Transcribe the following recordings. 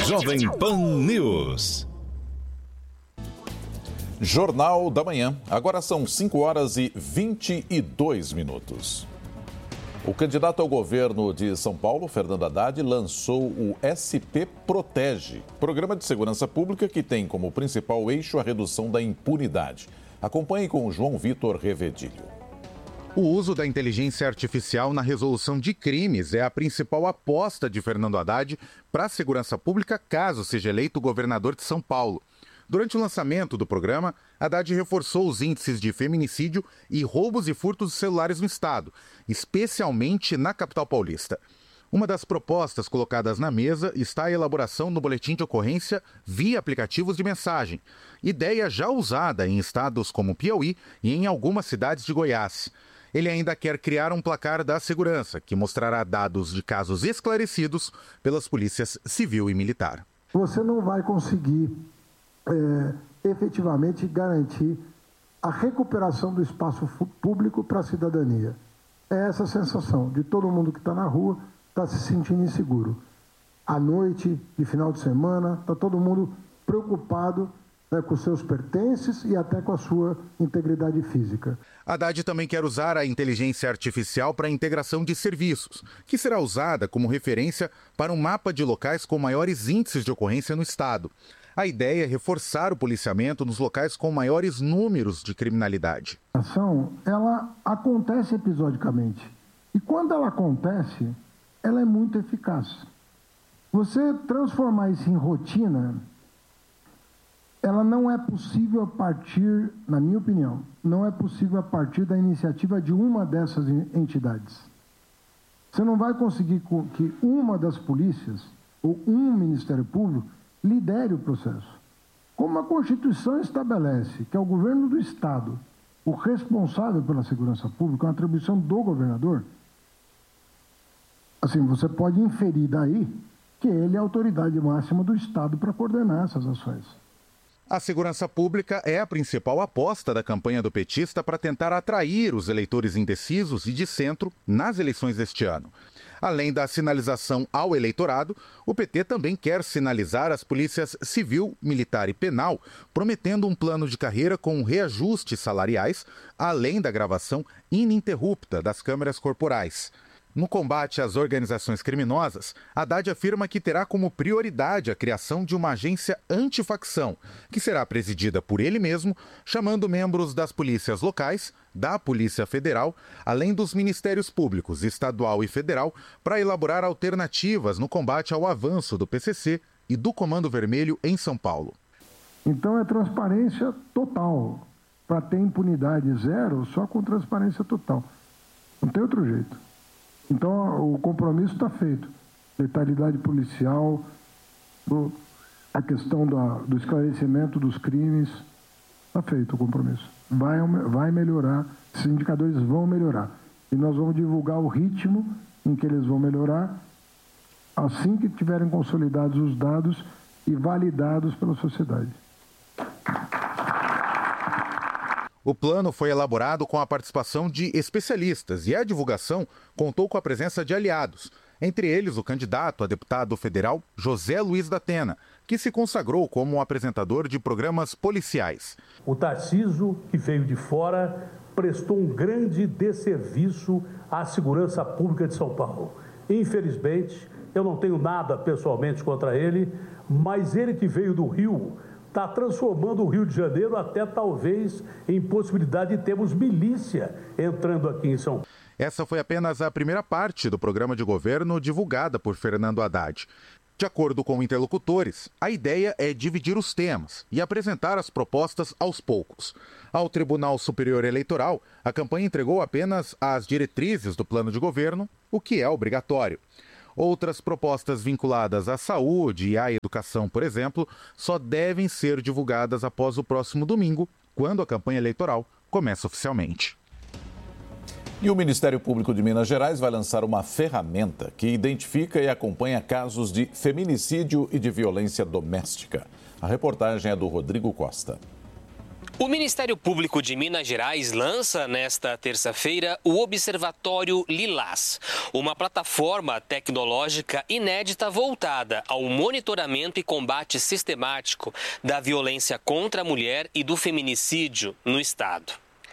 Jovem Pan News. Jornal da Manhã. Agora são 5h22. O candidato ao governo de São Paulo, Fernando Haddad, lançou o SP Protege, programa de segurança pública que tem como principal eixo a redução da impunidade. Acompanhe com João Vitor Revedilho. O uso da inteligência artificial na resolução de crimes é a principal aposta de Fernando Haddad para a segurança pública caso seja eleito governador de São Paulo. Durante o lançamento do programa, Haddad reforçou os índices de feminicídio e roubos e furtos de celulares no estado, especialmente na capital paulista. Uma das propostas colocadas na mesa está a elaboração do boletim de ocorrência via aplicativos de mensagem, ideia já usada em estados como Piauí e em algumas cidades de Goiás. Ele ainda quer criar um placar da segurança, que mostrará dados de casos esclarecidos pelas polícias civil e militar. Você não vai conseguir efetivamente garantir a recuperação do espaço público para a cidadania. É essa sensação de todo mundo que está na rua está se sentindo inseguro. À noite, de final de semana, está todo mundo preocupado com seus pertences e até com a sua integridade física. Haddad também quer usar a inteligência artificial para a integração de serviços, que será usada como referência para um mapa de locais com maiores índices de ocorrência no estado. A ideia é reforçar o policiamento nos locais com maiores números de criminalidade. A ação, ela acontece episodicamente. E quando ela acontece, ela é muito eficaz. Você transformar isso em rotina, ela não é possível a partir, na minha opinião, não é possível a partir da iniciativa de uma dessas entidades. Você não vai conseguir que uma das polícias ou um Ministério Público lidere o processo. Como a Constituição estabelece que é o governo do Estado o responsável pela segurança pública, uma atribuição do governador, assim, você pode inferir daí que ele é a autoridade máxima do Estado para coordenar essas ações. A segurança pública é a principal aposta da campanha do petista para tentar atrair os eleitores indecisos e de centro nas eleições deste ano. Além da sinalização ao eleitorado, o PT também quer sinalizar as polícias civil, militar e penal, prometendo um plano de carreira com reajustes salariais, além da gravação ininterrupta das câmeras corporais. No combate às organizações criminosas, Haddad afirma que terá como prioridade a criação de uma agência antifacção, que será presidida por ele mesmo, chamando membros das polícias locais, da Polícia Federal, além dos Ministérios Públicos Estadual e Federal, para elaborar alternativas no combate ao avanço do PCC e do Comando Vermelho em São Paulo. Então é transparência total. Para ter impunidade zero, só com transparência total. Não tem outro jeito. Então, o compromisso está feito. Letalidade policial, a questão do esclarecimento dos crimes, está feito o compromisso. Vai melhorar, esses indicadores vão melhorar. E nós vamos divulgar o ritmo em que eles vão melhorar assim que tiverem consolidados os dados e validados pela sociedade. O plano foi elaborado com a participação de especialistas e a divulgação contou com a presença de aliados, entre eles o candidato a deputado federal José Luiz da Atena, que se consagrou como um apresentador de programas policiais. O Tarcísio, que veio de fora, prestou um grande desserviço à segurança pública de São Paulo. Infelizmente, eu não tenho nada pessoalmente contra ele, mas ele que veio do Rio está transformando o Rio de Janeiro até talvez em possibilidade de termos milícia entrando aqui em São Paulo. Essa foi apenas a primeira parte do programa de governo divulgada por Fernando Haddad. De acordo com interlocutores, a ideia é dividir os temas e apresentar as propostas aos poucos. Ao Tribunal Superior Eleitoral, a campanha entregou apenas as diretrizes do plano de governo, o que é obrigatório. Outras propostas vinculadas à saúde e à educação, por exemplo, só devem ser divulgadas após o próximo domingo, quando a campanha eleitoral começa oficialmente. E o Ministério Público de Minas Gerais vai lançar uma ferramenta que identifica e acompanha casos de feminicídio e de violência doméstica. A reportagem é do Rodrigo Costa. O Ministério Público de Minas Gerais lança nesta terça-feira o Observatório Lilás, uma plataforma tecnológica inédita voltada ao monitoramento e combate sistemático da violência contra a mulher e do feminicídio no estado.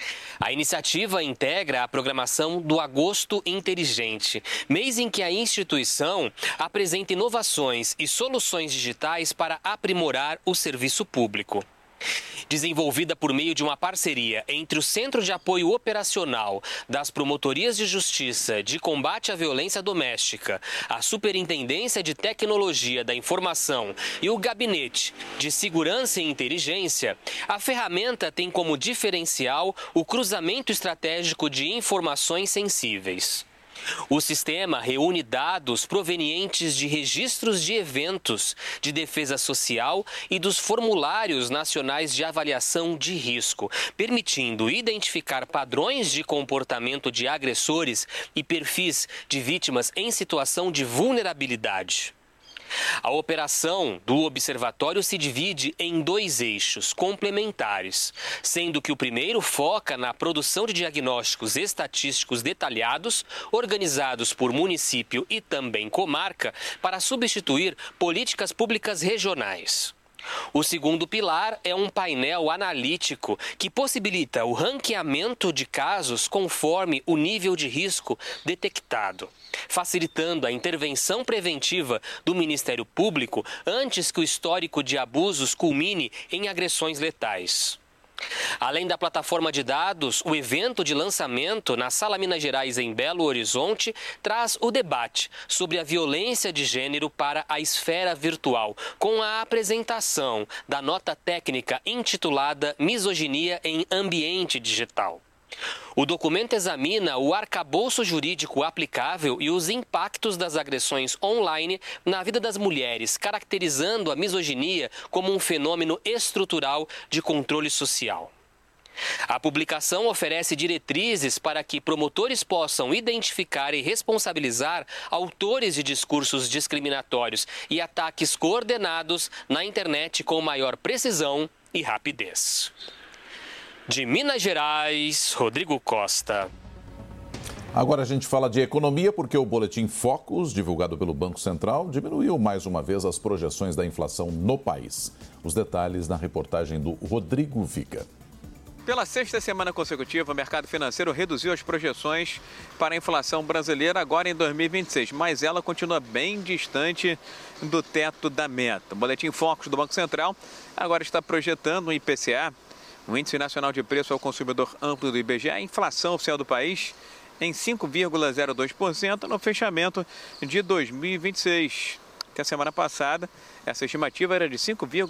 A iniciativa integra a programação do Agosto Inteligente, mês em que a instituição apresenta inovações e soluções digitais para aprimorar o serviço público. Desenvolvida por meio de uma parceria entre o Centro de Apoio Operacional das Promotorias de Justiça de Combate à Violência Doméstica, a Superintendência de Tecnologia da Informação e o Gabinete de Segurança e Inteligência, a ferramenta tem como diferencial o cruzamento estratégico de informações sensíveis. O sistema reúne dados provenientes de registros de eventos de defesa social e dos formulários nacionais de avaliação de risco, permitindo identificar padrões de comportamento de agressores e perfis de vítimas em situação de vulnerabilidade. A operação do observatório se divide em 2 eixos complementares, sendo que o primeiro foca na produção de diagnósticos estatísticos detalhados, organizados por município e também comarca, para substituir políticas públicas regionais. O segundo pilar é um painel analítico que possibilita o ranqueamento de casos conforme o nível de risco detectado, facilitando a intervenção preventiva do Ministério Público antes que o histórico de abusos culmine em agressões letais. Além da plataforma de dados, o evento de lançamento na Sala Minas Gerais em Belo Horizonte traz o debate sobre a violência de gênero para a esfera virtual, com a apresentação da nota técnica intitulada Misoginia em Ambiente Digital. O documento examina o arcabouço jurídico aplicável e os impactos das agressões online na vida das mulheres, caracterizando a misoginia como um fenômeno estrutural de controle social. A publicação oferece diretrizes para que promotores possam identificar e responsabilizar autores de discursos discriminatórios e ataques coordenados na internet com maior precisão e rapidez. De Minas Gerais, Rodrigo Costa. Agora a gente fala de economia porque o Boletim Focus, divulgado pelo Banco Central, diminuiu mais uma vez as projeções da inflação no país. Os detalhes na reportagem do Rodrigo Vica. Pela 6ª semana consecutiva, o mercado financeiro reduziu as projeções para a inflação brasileira agora em 2026, mas ela continua bem distante do teto da meta. O Boletim Focus do Banco Central agora está projetando um IPCA, o Índice Nacional de Preço ao Consumidor Amplo do IBGE, a inflação oficial do país em 5,02% no fechamento de 2026. Que a semana passada, essa estimativa era de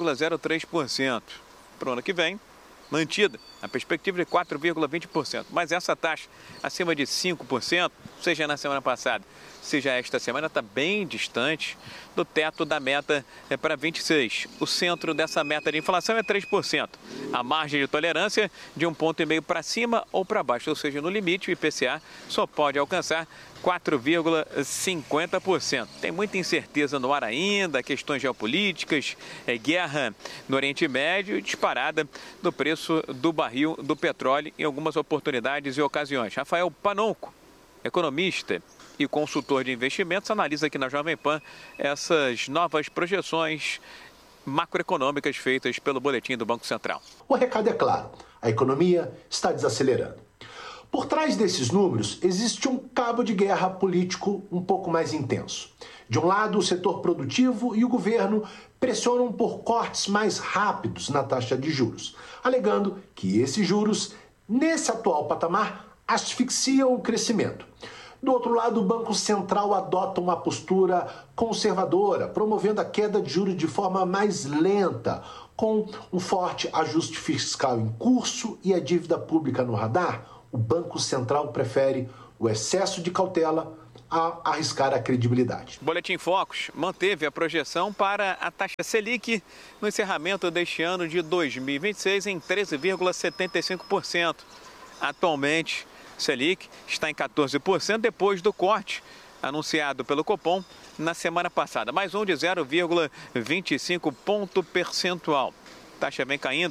5,03%. Para o ano que vem, mantida a perspectiva de 4,20%. Mas essa taxa acima de 5%, seja na semana passada, seja esta semana, está bem distante do teto da meta para 26. O centro dessa meta de inflação é 3%. A margem de tolerância de 1,5 ponto para cima ou para baixo, ou seja, no limite o IPCA só pode alcançar 4,50%. Tem muita incerteza no ar ainda, questões geopolíticas, guerra no Oriente Médio e disparada do preço do barril do petróleo em algumas oportunidades e ocasiões. Rafael Panonco, economista e consultor de investimentos, analisa aqui na Jovem Pan essas novas projeções macroeconômicas feitas pelo Boletim do Banco Central. O recado é claro, a economia está desacelerando. Por trás desses números existe um cabo de guerra político um pouco mais intenso. De um lado, o setor produtivo e o governo pressionam por cortes mais rápidos na taxa de juros, alegando que esses juros, nesse atual patamar, asfixiam o crescimento. Do outro lado, o Banco Central adota uma postura conservadora, promovendo a queda de juros de forma mais lenta, com um forte ajuste fiscal em curso e a dívida pública no radar. O Banco Central prefere o excesso de cautela a arriscar a credibilidade. O Boletim Focus manteve a projeção para a taxa Selic no encerramento deste ano de 2026 em 13,75%. Atualmente, Selic está em 14% depois do corte anunciado pelo Copom na semana passada, mais um de 0,25 ponto percentual. A taxa vem caindo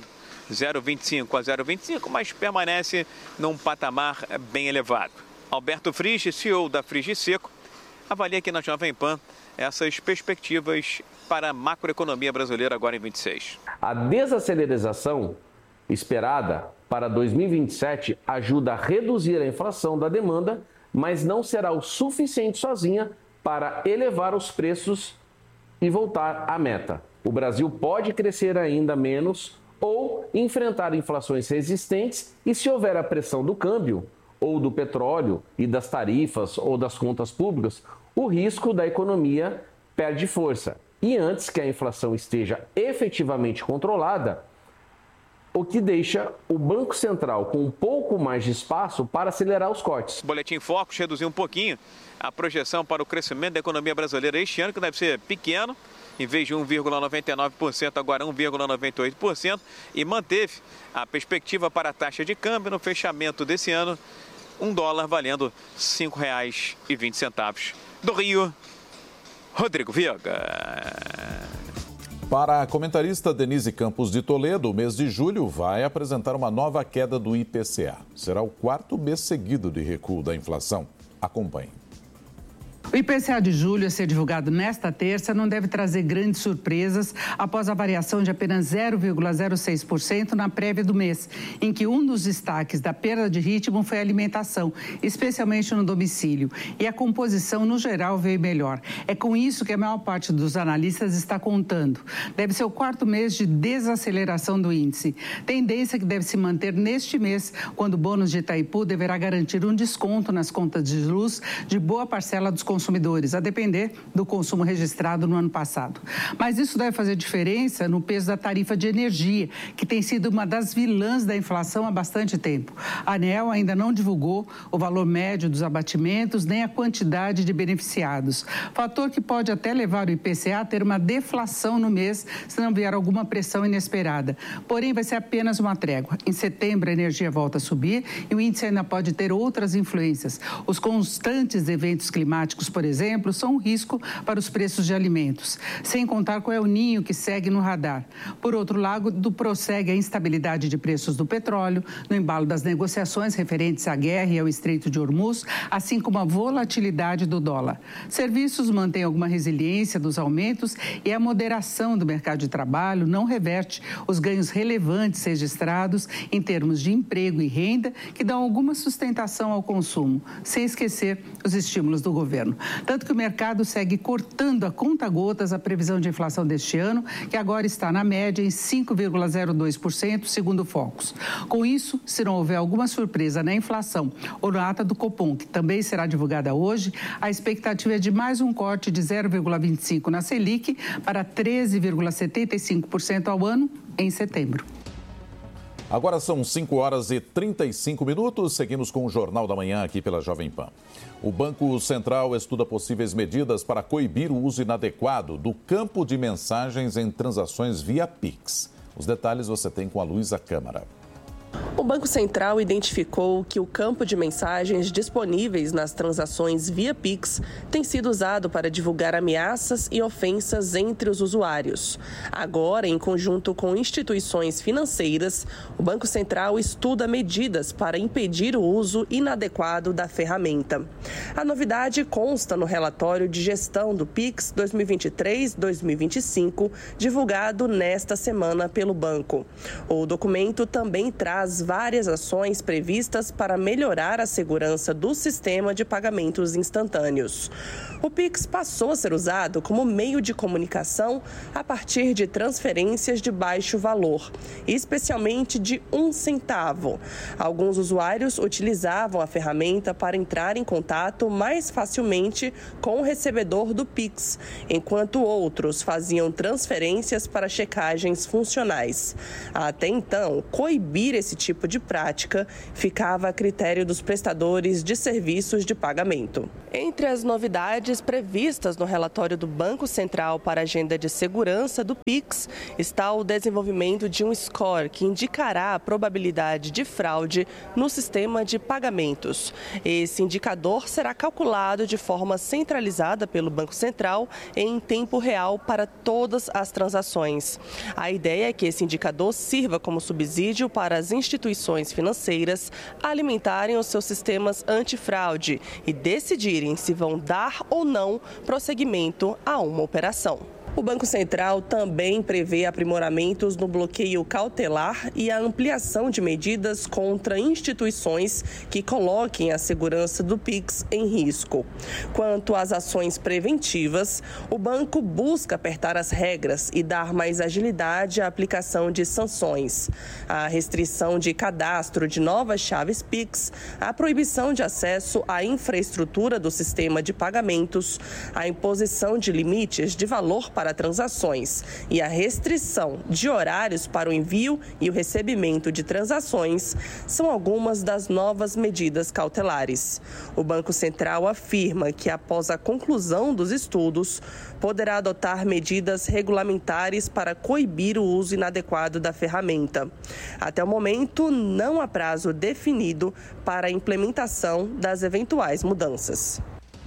0,25 a 0,25, mas permanece num patamar bem elevado. Alberto Frigi, CEO da Frigiseco, avalia aqui na Jovem Pan essas perspectivas para a macroeconomia brasileira agora em 26. A desaceleração esperada para 2027 ajuda a reduzir a inflação da demanda, mas não será o suficiente sozinha para elevar os preços e voltar à meta. O Brasil pode crescer ainda menos ou enfrentar inflações resistentes e, se houver a pressão do câmbio ou do petróleo e das tarifas ou das contas públicas, o risco da economia perde força. E antes que a inflação esteja efetivamente controlada, o que deixa o Banco Central com um pouco mais de espaço para acelerar os cortes. O Boletim Focus reduziu um pouquinho a projeção para o crescimento da economia brasileira este ano, que deve ser pequeno, em vez de 1,99%, agora 1,98%, e manteve a perspectiva para a taxa de câmbio no fechamento desse ano, $1 valendo R$ 5,20. Do Rio, Rodrigo Viega. Para a comentarista Denise Campos de Toledo, o mês de julho vai apresentar uma nova queda do IPCA. Será o 4º mês seguido de recuo da inflação. Acompanhe. O IPCA de julho, a ser divulgado nesta terça, não deve trazer grandes surpresas após a variação de apenas 0,06% na prévia do mês, em que um dos destaques da perda de ritmo foi a alimentação, especialmente no domicílio. E a composição, no geral, veio melhor. É com isso que a maior parte dos analistas está contando. Deve ser o 4º mês de desaceleração do índice. Tendência que deve se manter neste mês, quando o bônus de Itaipu deverá garantir um desconto nas contas de luz de boa parcela dos consumidores, a depender do consumo registrado no ano passado. Mas isso deve fazer diferença no peso da tarifa de energia, que tem sido uma das vilãs da inflação há bastante tempo. A ANEEL ainda não divulgou o valor médio dos abatimentos nem a quantidade de beneficiados, fator que pode até levar o IPCA a ter uma deflação no mês se não vier alguma pressão inesperada. Porém, vai ser apenas uma trégua. Em setembro, a energia volta a subir e o índice ainda pode ter outras influências. Os constantes eventos climáticos, por exemplo, são um risco para os preços de alimentos, sem contar com o El Niño, que segue no radar. Por outro lado, prossegue a instabilidade de preços do petróleo, no embalo das negociações referentes à guerra e ao Estreito de Hormuz, assim como a volatilidade do dólar. Serviços mantêm alguma resiliência dos aumentos e a moderação do mercado de trabalho não reverte os ganhos relevantes registrados em termos de emprego e renda, que dão alguma sustentação ao consumo, sem esquecer os estímulos do governo. Tanto que o mercado segue cortando a conta-gotas a previsão de inflação deste ano, que agora está na média em 5,02%, segundo o Focus. Com isso, se não houver alguma surpresa na inflação ou na ata do Copom, que também será divulgada hoje, a expectativa é de mais um corte de 0,25% na Selic para 13,75% ao ano em setembro. Agora são 5h35. Seguimos com o Jornal da Manhã aqui pela Jovem Pan. O Banco Central estuda possíveis medidas para coibir o uso inadequado do campo de mensagens em transações via Pix. Os detalhes você tem com a Luísa Câmara. O Banco Central identificou que o campo de mensagens disponíveis nas transações via Pix tem sido usado para divulgar ameaças e ofensas entre os usuários. Agora, em conjunto com instituições financeiras, o Banco Central estuda medidas para impedir o uso inadequado da ferramenta. A novidade consta no relatório de gestão do Pix 2023-2025, divulgado nesta semana pelo banco. O documento também traz várias ações previstas para melhorar a segurança do sistema de pagamentos instantâneos. O Pix passou a ser usado como meio de comunicação a partir de transferências de baixo valor, especialmente de 1 centavo. Alguns usuários utilizavam a ferramenta para entrar em contato mais facilmente com o recebedor do Pix, enquanto outros faziam transferências para checagens funcionais. Até então, coibir esse tipo tipo de prática ficava a critério dos prestadores de serviços de pagamento. Entre as novidades previstas no relatório do Banco Central para a Agenda de Segurança do Pix está o desenvolvimento de um score que indicará a probabilidade de fraude no sistema de pagamentos. Esse indicador será calculado de forma centralizada pelo Banco Central em tempo real para todas as transações. A ideia é que esse indicador sirva como subsídio para as instituições financeiras alimentarem os seus sistemas antifraude e decidirem se vão dar ou não prosseguimento a uma operação. O Banco Central também prevê aprimoramentos no bloqueio cautelar e a ampliação de medidas contra instituições que coloquem a segurança do Pix em risco. Quanto às ações preventivas, o banco busca apertar as regras e dar mais agilidade à aplicação de sanções. A restrição de cadastro de novas chaves Pix, a proibição de acesso à infraestrutura do sistema de pagamentos, a imposição de limites de valor para transações e a restrição de horários para o envio e o recebimento de transações são algumas das novas medidas cautelares. O Banco Central afirma que, após a conclusão dos estudos, poderá adotar medidas regulamentares para coibir o uso inadequado da ferramenta. Até o momento, não há prazo definido para a implementação das eventuais mudanças.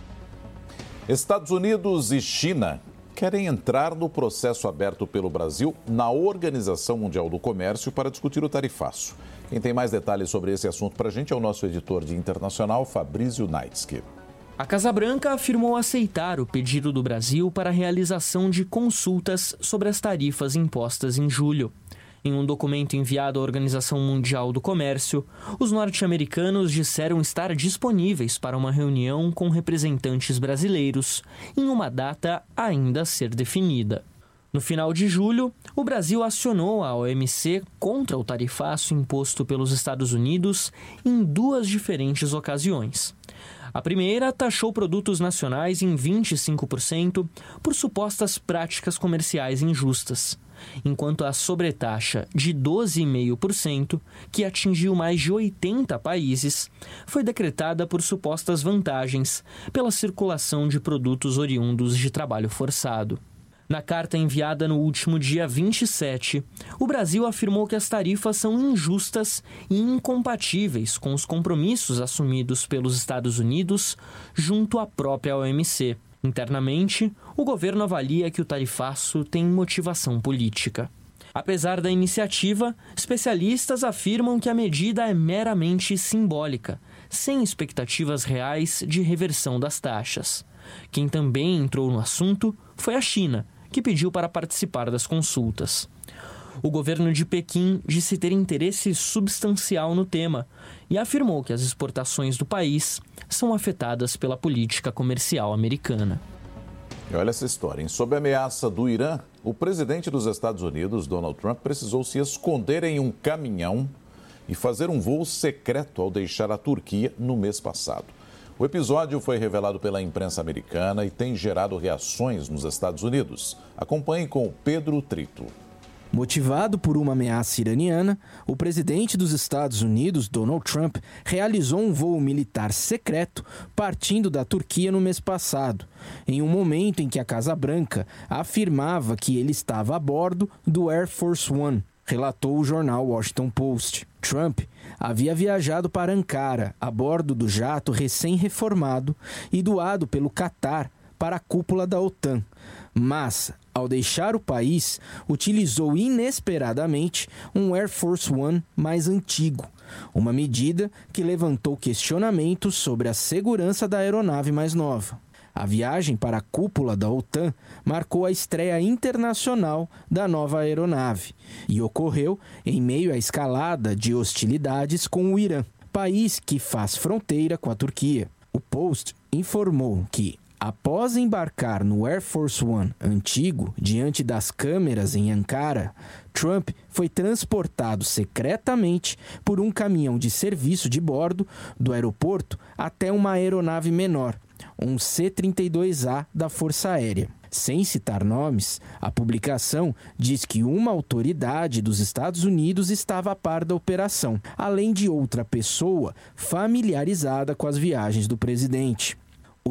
Estados Unidos e China querem entrar no processo aberto pelo Brasil na Organização Mundial do Comércio para discutir o tarifaço. Quem tem mais detalhes sobre esse assunto para a gente é o nosso editor de internacional, Fabrício Naitsky. A Casa Branca afirmou aceitar o pedido do Brasil para a realização de consultas sobre as tarifas impostas em julho. Em um documento enviado à Organização Mundial do Comércio, os norte-americanos disseram estar disponíveis para uma reunião com representantes brasileiros, em uma data ainda a ser definida. No final de julho, o Brasil acionou a OMC contra o tarifaço imposto pelos Estados Unidos em duas diferentes ocasiões. A primeira taxou produtos nacionais em 25% por supostas práticas comerciais injustas, enquanto a sobretaxa de 12,5%, que atingiu mais de 80 países, foi decretada por supostas vantagens pela circulação de produtos oriundos de trabalho forçado. Na carta enviada no último dia 27, o Brasil afirmou que as tarifas são injustas e incompatíveis com os compromissos assumidos pelos Estados Unidos junto à própria OMC. Internamente, o governo avalia que o tarifaço tem motivação política. Apesar da iniciativa, especialistas afirmam que a medida é meramente simbólica, sem expectativas reais de reversão das taxas. Quem também entrou no assunto foi a China, que pediu para participar das consultas. O governo de Pequim disse ter interesse substancial no tema e afirmou que as exportações do país são afetadas pela política comercial americana. E olha essa história, hein? Sob a ameaça do Irã, o presidente dos Estados Unidos, Donald Trump, precisou se esconder em um caminhão e fazer um voo secreto ao deixar a Turquia no mês passado. O episódio foi revelado pela imprensa americana e tem gerado reações nos Estados Unidos. Acompanhe com Pedro Trito. Motivado por uma ameaça iraniana, o presidente dos Estados Unidos, Donald Trump, realizou um voo militar secreto partindo da Turquia no mês passado, em um momento em que a Casa Branca afirmava que ele estava a bordo do Air Force One, relatou o jornal Washington Post. Trump havia viajado para Ankara a bordo do jato recém-reformado e doado pelo Catar para a cúpula da OTAN, mas, ao deixar o país, utilizou inesperadamente um Air Force One mais antigo, uma medida que levantou questionamentos sobre a segurança da aeronave mais nova. A viagem para a cúpula da OTAN marcou a estreia internacional da nova aeronave e ocorreu em meio à escalada de hostilidades com o Irã, país que faz fronteira com a Turquia. O Post informou que, após embarcar no Air Force One antigo diante das câmeras em Ankara, Trump foi transportado secretamente por um caminhão de serviço de bordo do aeroporto até uma aeronave menor, um C-32A da Força Aérea. Sem citar nomes, a publicação diz que uma autoridade dos Estados Unidos estava a par da operação, além de outra pessoa familiarizada com as viagens do presidente. O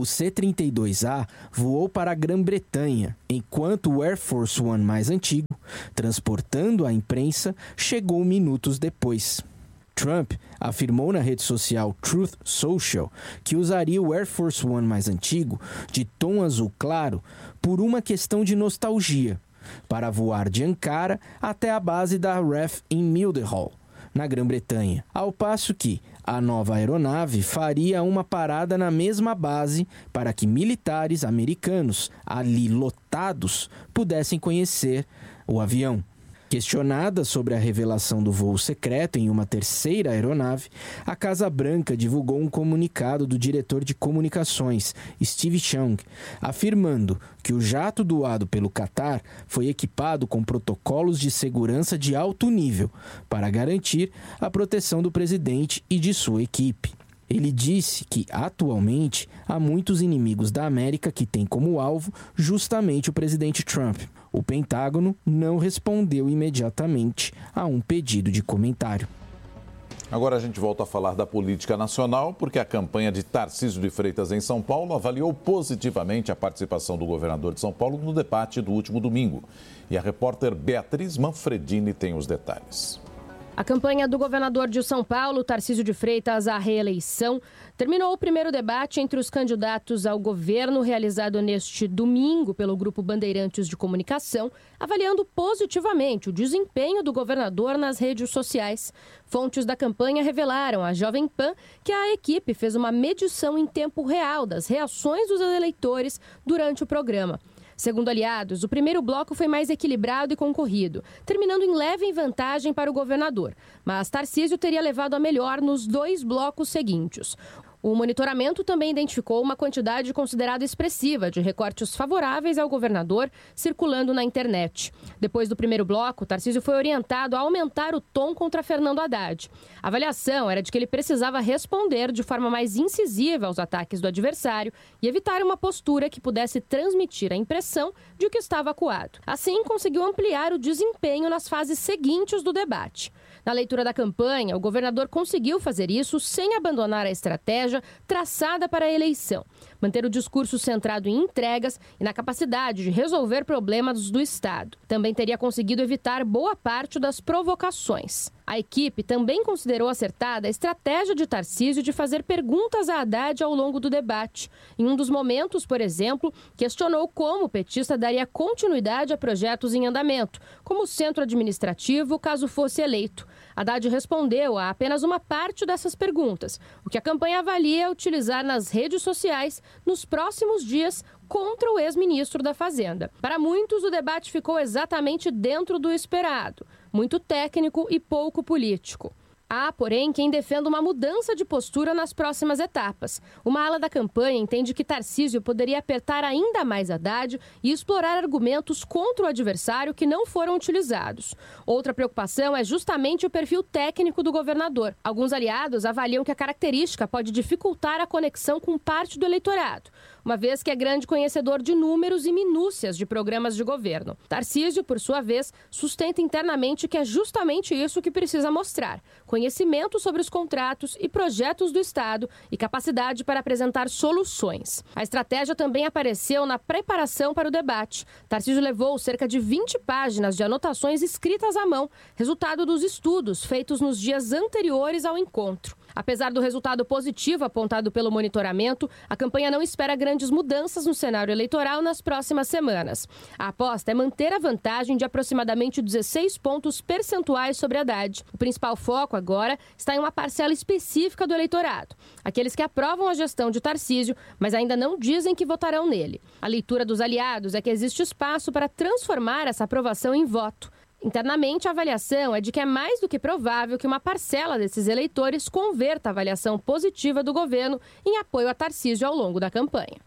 C-32A voou para a Grã-Bretanha, enquanto o Air Force One mais antigo, transportando a imprensa, chegou minutos depois. Trump afirmou na rede social Truth Social que usaria o Air Force One mais antigo, de tom azul claro, por uma questão de nostalgia, para voar de Ankara até a base da RAF em Mildenhall, na Grã-Bretanha, ao passo que a nova aeronave faria uma parada na mesma base para que militares americanos, ali lotados, pudessem conhecer o avião. Questionada sobre a revelação do voo secreto em uma terceira aeronave, a Casa Branca divulgou um comunicado do diretor de comunicações, Steve Chung, afirmando que o jato doado pelo Catar foi equipado com protocolos de segurança de alto nível para garantir a proteção do presidente e de sua equipe. Ele disse que, atualmente, há muitos inimigos da América que têm como alvo justamente o presidente Trump. O Pentágono não respondeu imediatamente a um pedido de comentário. Agora a gente volta a falar da política nacional, porque a campanha de Tarcísio de Freitas em São Paulo avaliou positivamente a participação do governador de São Paulo no debate do último domingo. E a repórter Beatriz Manfredini tem os detalhes. A campanha do governador de São Paulo, Tarcísio de Freitas, à reeleição, terminou o primeiro debate entre os candidatos ao governo, realizado neste domingo pelo Grupo Bandeirantes de Comunicação, avaliando positivamente o desempenho do governador nas redes sociais. Fontes da campanha revelaram à Jovem Pan que a equipe fez uma medição em tempo real das reações dos eleitores durante o programa. Segundo aliados, o primeiro bloco foi mais equilibrado e concorrido, terminando em leve vantagem para o governador. Mas Tarcísio teria levado a melhor nos 2 blocos seguintes. O monitoramento também identificou uma quantidade considerada expressiva de recortes favoráveis ao governador circulando na internet. Depois do primeiro bloco, Tarcísio foi orientado a aumentar o tom contra Fernando Haddad. A avaliação era de que ele precisava responder de forma mais incisiva aos ataques do adversário e evitar uma postura que pudesse transmitir a impressão de que estava acuado. Assim, conseguiu ampliar o desempenho nas fases seguintes do debate. Na leitura da campanha, o governador conseguiu fazer isso sem abandonar a estratégia traçada para a eleição, manter o discurso centrado em entregas e na capacidade de resolver problemas do Estado. Também teria conseguido evitar boa parte das provocações. A equipe também considerou acertada a estratégia de Tarcísio de fazer perguntas a Haddad ao longo do debate. Em um dos momentos, por exemplo, questionou como o petista daria continuidade a projetos em andamento, como o centro administrativo, caso fosse eleito. Haddad respondeu a apenas uma parte dessas perguntas, o que a campanha avalia utilizar nas redes sociais nos próximos dias contra o ex-ministro da Fazenda. Para muitos, o debate ficou exatamente dentro do esperado, muito técnico e pouco político. Há, porém, quem defenda uma mudança de postura nas próximas etapas. Uma ala da campanha entende que Tarcísio poderia apertar ainda mais Haddad e explorar argumentos contra o adversário que não foram utilizados. Outra preocupação é justamente o perfil técnico do governador. Alguns aliados avaliam que a característica pode dificultar a conexão com parte do eleitorado, uma vez que é grande conhecedor de números e minúcias de programas de governo. Tarcísio, por sua vez, sustenta internamente que é justamente isso que precisa mostrar: conhecimento sobre os contratos e projetos do Estado e capacidade para apresentar soluções. A estratégia também apareceu na preparação para o debate. Tarcísio levou cerca de 20 páginas de anotações escritas à mão, resultado dos estudos feitos nos dias anteriores ao encontro. Apesar do resultado positivo apontado pelo monitoramento, a campanha não espera grandes mudanças no cenário eleitoral nas próximas semanas. A aposta é manter a vantagem de aproximadamente 16 pontos percentuais sobre Haddad. O principal foco agora está em uma parcela específica do eleitorado, aqueles que aprovam a gestão de Tarcísio, mas ainda não dizem que votarão nele. A leitura dos aliados é que existe espaço para transformar essa aprovação em voto. Internamente, a avaliação é de que é mais do que provável que uma parcela desses eleitores converta a avaliação positiva do governo em apoio a Tarcísio ao longo da campanha.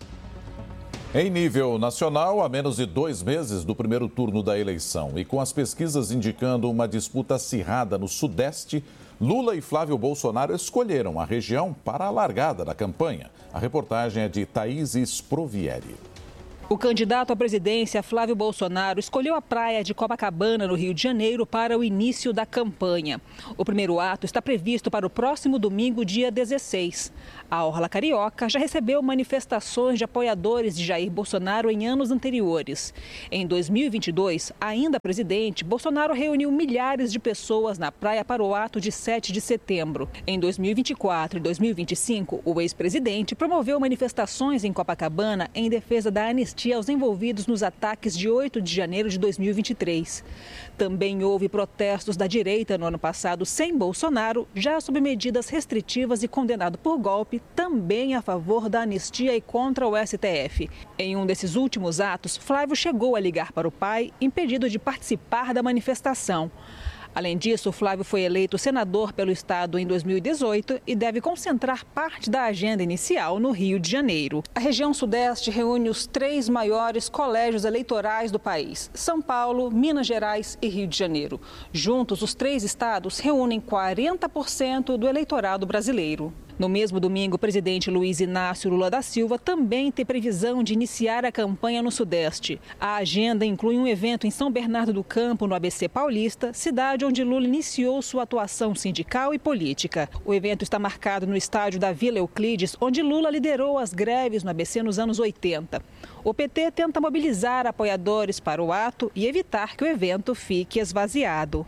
Em nível nacional, a menos de 2 meses do primeiro turno da eleição e com as pesquisas indicando uma disputa acirrada no Sudeste, Lula e Flávio Bolsonaro escolheram a região para a largada da campanha. A reportagem é de Thaís Sprovieri. O candidato à presidência, Flávio Bolsonaro, escolheu a praia de Copacabana, no Rio de Janeiro, para o início da campanha. O primeiro ato está previsto para o próximo domingo, dia 16. A Orla Carioca já recebeu manifestações de apoiadores de Jair Bolsonaro em anos anteriores. Em 2022, ainda presidente, Bolsonaro reuniu milhares de pessoas na praia para o ato de 7 de setembro. Em 2024 e 2025, o ex-presidente promoveu manifestações em Copacabana em defesa da anistia aos envolvidos nos ataques de 8 de janeiro de 2023. Também houve protestos da direita no ano passado sem Bolsonaro, já sob medidas restritivas e condenado por golpe, também a favor da anistia e contra o STF. Em um desses últimos atos, Flávio chegou a ligar para o pai, impedido de participar da manifestação. Além disso, Flávio foi eleito senador pelo estado em 2018 e deve concentrar parte da agenda inicial no Rio de Janeiro. A região sudeste reúne os 3 maiores colégios eleitorais do país: São Paulo, Minas Gerais e Rio de Janeiro. Juntos, os 3 estados reúnem 40% do eleitorado brasileiro. No mesmo domingo, o presidente Luiz Inácio Lula da Silva também tem previsão de iniciar a campanha no Sudeste. A agenda inclui um evento em São Bernardo do Campo, no ABC Paulista, cidade onde Lula iniciou sua atuação sindical e política. O evento está marcado no estádio da Vila Euclides, onde Lula liderou as greves no ABC nos anos 80. O PT tenta mobilizar apoiadores para o ato e evitar que o evento fique esvaziado.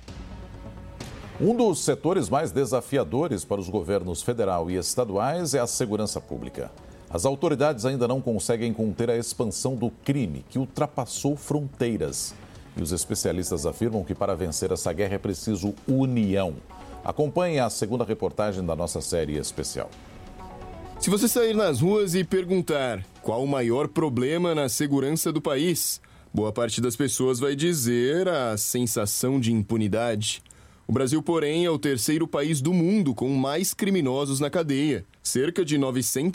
Um dos setores mais desafiadores para os governos federal e estaduais é a segurança pública. As autoridades ainda não conseguem conter a expansão do crime, que ultrapassou fronteiras. E os especialistas afirmam que para vencer essa guerra é preciso união. Acompanhe a segunda reportagem da nossa série especial. Se você sair nas ruas e perguntar qual o maior problema na segurança do país, boa parte das pessoas vai dizer a sensação de impunidade. O Brasil, porém, é o terceiro país do mundo com mais criminosos na cadeia. Cerca de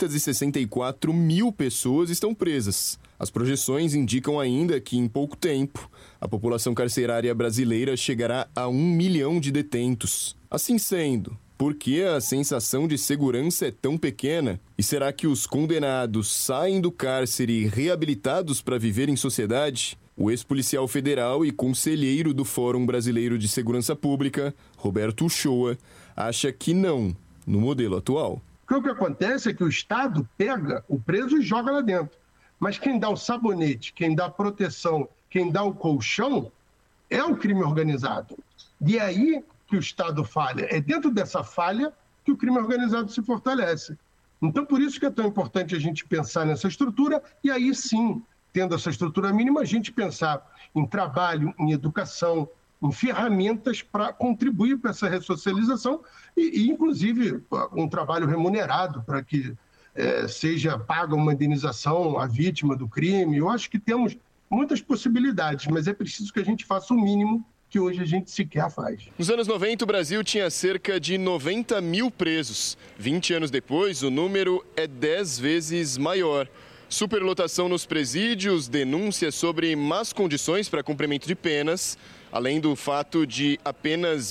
964 mil pessoas estão presas. As projeções indicam ainda que, em pouco tempo, a população carcerária brasileira chegará a 1 milhão de detentos. Assim sendo, por que a sensação de segurança é tão pequena? E será que os condenados saem do cárcere reabilitados para viver em sociedade? O ex-policial federal e conselheiro do Fórum Brasileiro de Segurança Pública, Roberto Uchoa, acha que não, no modelo atual. Porque o que acontece é que o Estado pega o preso e joga lá dentro. Mas quem dá o sabonete, quem dá a proteção, quem dá o colchão, é o crime organizado. E é aí que o Estado falha. É dentro dessa falha que o crime organizado se fortalece. Então, por isso que é tão importante a gente pensar nessa estrutura e aí sim, tendo essa estrutura mínima, a gente pensar em trabalho, em educação, em ferramentas para contribuir para essa ressocialização e, inclusive, um trabalho remunerado para que seja paga uma indenização à vítima do crime. Eu acho que temos muitas possibilidades, mas é preciso que a gente faça o mínimo que hoje a gente sequer faz. Nos anos 90, o Brasil tinha cerca de 90 mil presos. 20 anos depois, o número é 10 vezes maior. Superlotação nos presídios, denúncias sobre más condições para cumprimento de penas, além do fato de apenas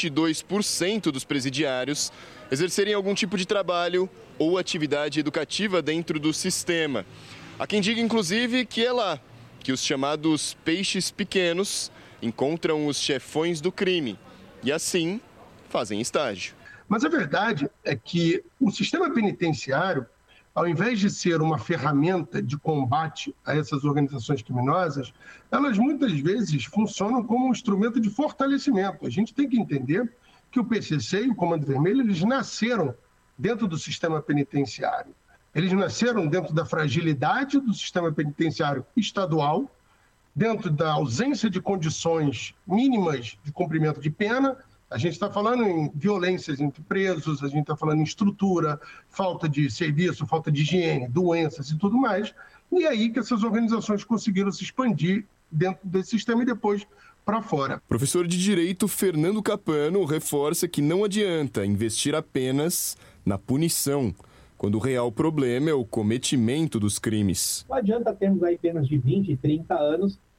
22% dos presidiários exercerem algum tipo de trabalho ou atividade educativa dentro do sistema. Há quem diga, inclusive, que é lá que os chamados peixes pequenos encontram os chefões do crime e, assim, fazem estágio. Mas a verdade é que o sistema penitenciário, ao invés de ser uma ferramenta de combate a essas organizações criminosas, elas muitas vezes funcionam como um instrumento de fortalecimento. A gente tem que entender que o PCC e o Comando Vermelho, eles nasceram dentro do sistema penitenciário. Eles nasceram dentro da fragilidade do sistema penitenciário estadual, dentro da ausência de condições mínimas de cumprimento de pena. A gente está falando em violências entre presos, a gente está falando em estrutura, falta de serviço, falta de higiene, doenças e tudo mais. E é aí que essas organizações conseguiram se expandir dentro desse sistema e depois para fora. Professor de Direito Fernando Capano reforça que não adianta investir apenas na punição, quando o real problema é o cometimento dos crimes. Não adianta termos aí penas de 20, 30 anos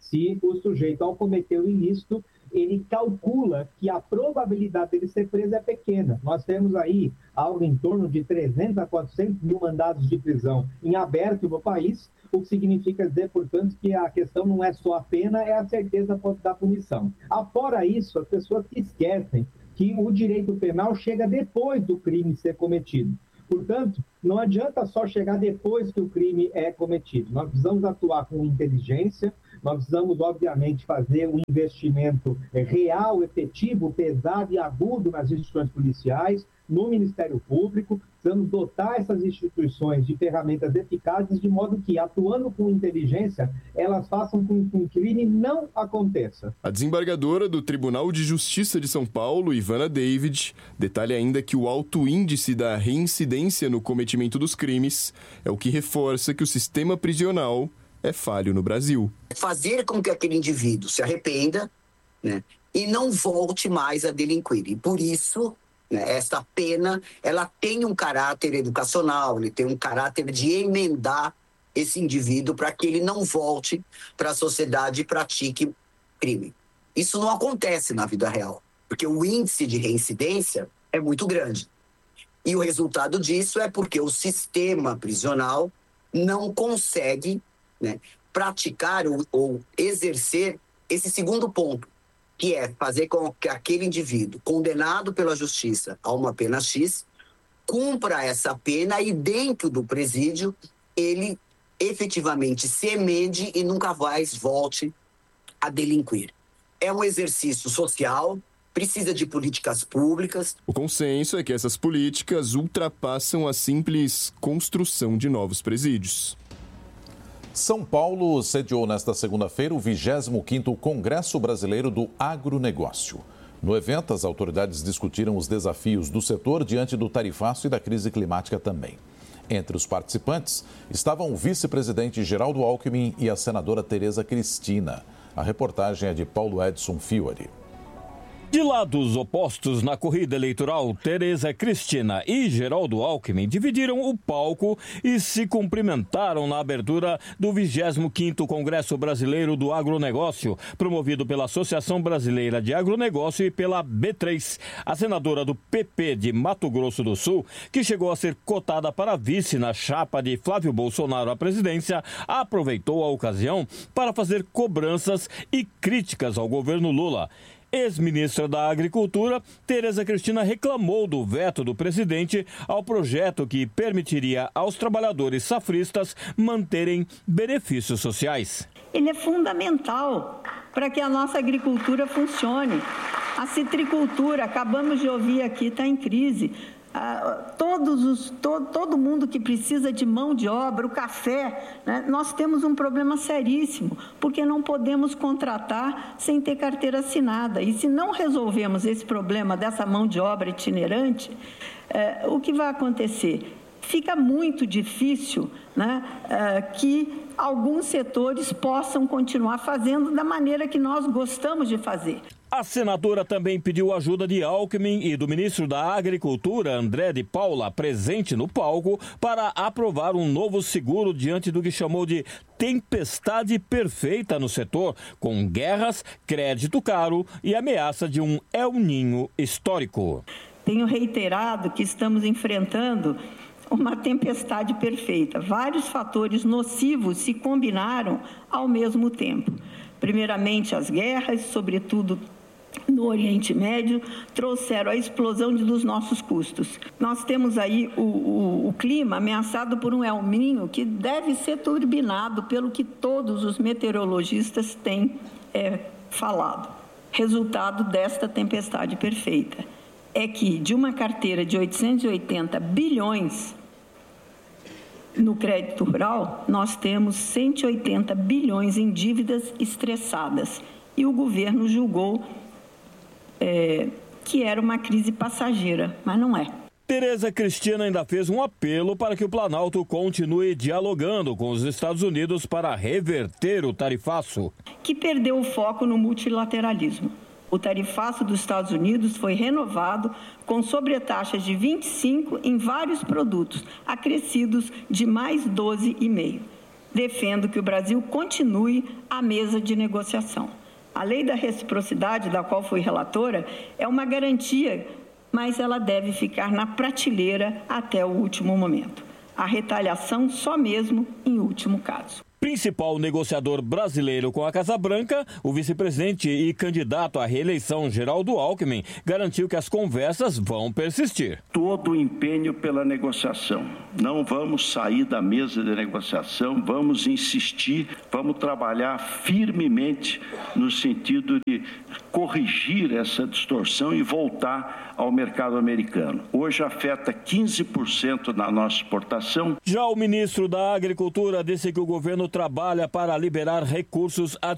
se o sujeito, ao cometer o ilícito, ele calcula que a probabilidade dele ser preso é pequena. Nós temos aí algo em torno de 300 a 400 mil mandados de prisão em aberto no país, o que significa dizer, portanto, que a questão não é só a pena, é a certeza da punição. Afora isso, as pessoas se esquecem que o direito penal chega depois do crime ser cometido. Portanto, não adianta só chegar depois que o crime é cometido. Nós precisamos atuar com inteligência, nós precisamos, obviamente, fazer um investimento real, efetivo, pesado e agudo nas instituições policiais, no Ministério Público, precisamos dotar essas instituições de ferramentas eficazes, de modo que, atuando com inteligência, elas façam com que um crime não aconteça. A desembargadora do Tribunal de Justiça de São Paulo, Ivana David, detalha ainda que o alto índice da reincidência no cometimento dos crimes é o que reforça que o sistema prisional é falho no Brasil. Fazer com que aquele indivíduo se arrependa, né, e não volte mais a delinquir. E por isso, essa pena, ela tem um caráter educacional, ele tem um caráter de emendar esse indivíduo para que ele não volte para a sociedade e pratique crime. Isso não acontece na vida real, porque o índice de reincidência é muito grande. E o resultado disso é porque o sistema prisional não consegue, praticar ou exercer esse segundo ponto, que é fazer com que aquele indivíduo condenado pela justiça a uma pena X cumpra essa pena e dentro do presídio ele efetivamente se emende e nunca mais volte a delinquir. É um exercício social, precisa de políticas públicas. O consenso é que essas políticas ultrapassam a simples construção de novos presídios. São Paulo sediou nesta segunda-feira o 25º Congresso Brasileiro do Agronegócio. No evento, as autoridades discutiram os desafios do setor diante do tarifaço e da crise climática também. Entre os participantes estavam o vice-presidente Geraldo Alckmin e a senadora Tereza Cristina. A reportagem é de Paulo Edson Fiori. De lados opostos na corrida eleitoral, Tereza Cristina e Geraldo Alckmin dividiram o palco e se cumprimentaram na abertura do 25º Congresso Brasileiro do Agronegócio, promovido pela Associação Brasileira de Agronegócio e pela B3. A senadora do PP de Mato Grosso do Sul, que chegou a ser cotada para vice na chapa de Flávio Bolsonaro à presidência, aproveitou a ocasião para fazer cobranças e críticas ao governo Lula. Ex-ministra da Agricultura, Tereza Cristina reclamou do veto do presidente ao projeto que permitiria aos trabalhadores safristas manterem benefícios sociais. Ele é fundamental para que a nossa agricultura funcione. A citricultura, acabamos de ouvir aqui, está em crise. Todo mundo que precisa de mão de obra, o café, nós temos um problema seríssimo, porque não podemos contratar sem ter carteira assinada. E se não resolvemos esse problema dessa mão de obra itinerante, o que vai acontecer? Fica muito difícil que alguns setores possam continuar fazendo da maneira que nós gostamos de fazer. A senadora também pediu ajuda de Alckmin e do ministro da Agricultura, André de Paula, presente no palco, para aprovar um novo seguro diante do que chamou de tempestade perfeita no setor, com guerras, crédito caro e ameaça de um El Niño histórico. Tenho reiterado que estamos enfrentando uma tempestade perfeita. Vários fatores nocivos se combinaram ao mesmo tempo. Primeiramente, as guerras, sobretudo no Oriente Médio, trouxeram a explosão dos nossos custos. Nós temos aí o clima ameaçado por um El Niño que deve ser turbinado pelo que todos os meteorologistas têm falado. Resultado desta tempestade perfeita é que, de uma carteira de 880 bilhões no crédito rural, nós temos 180 bilhões em dívidas estressadas. E o governo julgou que era uma crise passageira, mas não é. Tereza Cristina ainda fez um apelo para que o Planalto continue dialogando com os Estados Unidos para reverter o tarifaço. Que perdeu o foco no multilateralismo. O tarifaço dos Estados Unidos foi renovado com sobretaxas de 25% em vários produtos, acrescidos de mais 12,5%. defendo que o Brasil continue à mesa de negociação. A lei da reciprocidade, da qual fui relatora, é uma garantia, mas ela deve ficar na prateleira até o último momento. A retaliação só mesmo em último caso. Principal negociador brasileiro com a Casa Branca, o vice-presidente e candidato à reeleição Geraldo Alckmin garantiu que as conversas vão persistir. Todo o empenho pela negociação. Não vamos sair da mesa de negociação, vamos insistir, vamos trabalhar firmemente no sentido de corrigir essa distorção e voltar ao mercado americano. Hoje afeta 15% da nossa exportação. Já o ministro da Agricultura disse que o governo trabalha para liberar recursos adicionais